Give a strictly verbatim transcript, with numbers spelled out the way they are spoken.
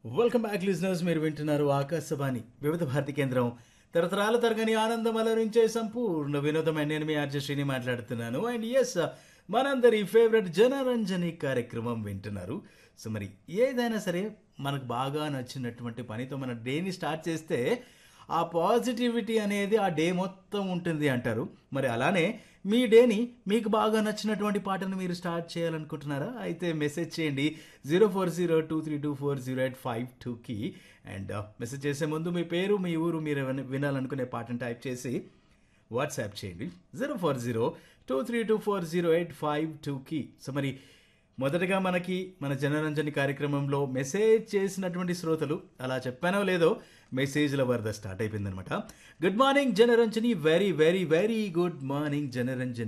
Welcome back listeners. మీరు వింటున్నారు ఆకాశవాణి వివిధ భారతి కేంద్రం. తరతరాల తరగని ఆనందం అలరించే సంపూర్ణ వినోదమైన నేను మీ ఆర్జే శ్రీని మాట్లాడుతున్నాను. అండ్ ఎస్, మనందరి ఫేవరెట్ జనరంజని కార్యక్రమం వింటున్నారు. సో మరి ఏదైనా సరే మనకు బాగా నచ్చినటువంటి పనితో మన డేని స్టార్ట్ చేస్తే ఆ పాజిటివిటీ అనేది ఆ డే మొత్తం ఉంటుంది అంటారు. మరి అలానే మీ డేని మీకు బాగా నచ్చినటువంటి పాటను మీరు స్టార్ట్ చేయాలనుకుంటున్నారా? అయితే మెసేజ్ చేయండి zero four zero two three two four zero eight five టూకి. అండ్ మెసేజ్ చేసే ముందు మీ పేరు, మీ ఊరు, మీరు ఏమైనా వినాలనుకునే పాటను టైప్ చేసి వాట్సాప్ చేయండి zero four zero two three two four zero eight five టూకి. సో మరి మొదటగా మనకి మన జనరంజని కార్యక్రమంలో మెసేజ్ చేసినటువంటి శ్రోతలు, అలా చెప్పానో లేదో మెసేజ్ల వరద స్టార్ట్ అయిపోయిందనమాట. Good morning Janaranjani, very very very good morning Janaranjani.